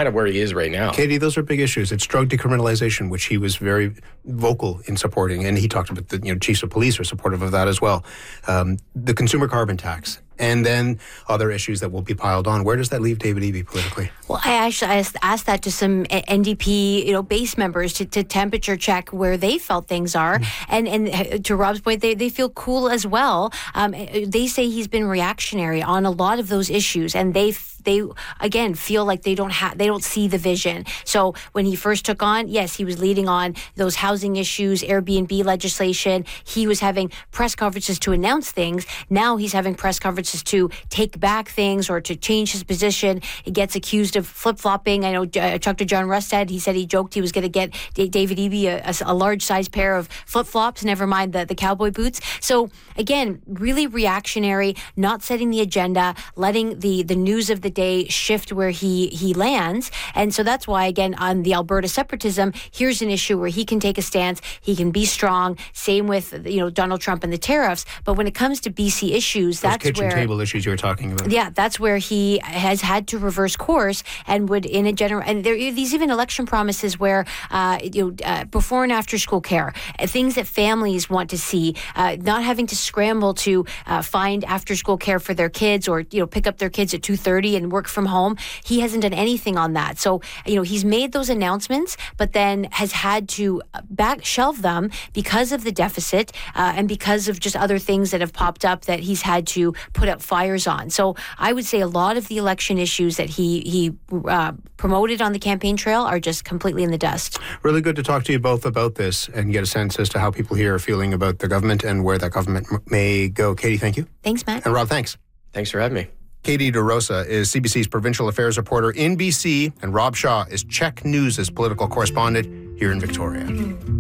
kind of where he is right now. Katie, those are big issues. It's drug decriminalization, which he was very vocal in supporting, and he talked about the chiefs of police are supportive of that as well. The consumer carbon tax, and then other issues that will be piled on. Where does that leave David Eby politically? Well, I actually asked that to some NDP, base members to temperature check where they felt things are, and to Rob's point, they feel cool as well. They say he's been reactionary on a lot of those issues, and they again feel like they don't see the vision. So when he first took on, yes, he was leading on those housing issues, Airbnb legislation. He was having press conferences to announce things. Now he's having press conferences to take back things or to change his position. He gets accused of flip-flopping. I know I talked to John Rustad. He said he joked he was going to get David Eby a large-size pair of flip-flops, never mind the cowboy boots. So again, really reactionary, not setting the agenda, letting the news of the day shift where he lands. And so that's why, again, on the Alberta separatism, here's an issue where he can take a stance, he can be strong. Same with Donald Trump and the tariffs. But when it comes to BC issues, those that's kitchen table issues you were talking about. Yeah, that's where he has had to reverse course and would in a general, and there are these even election promises where before and after school care, things that families want to see, not having to scramble to find after school care for their kids or pick up their kids at 2:30 and work from home. He hasn't done anything on that. So, he's made those announcements, but then has had to shelve them because of the deficit and because of just other things that have popped up that he's had to put up fires on. So I would say a lot of the election issues that he promoted on the campaign trail are just completely in the dust. Really good to talk to you both about this and get a sense as to how people here are feeling about the government and where that government may go. Katie, thank you. Thanks, Matt. And Rob, thanks. Thanks for having me. Katie DeRosa is CBC's provincial affairs reporter in BC, and Rob Shaw is CHEK News' political correspondent here in Victoria.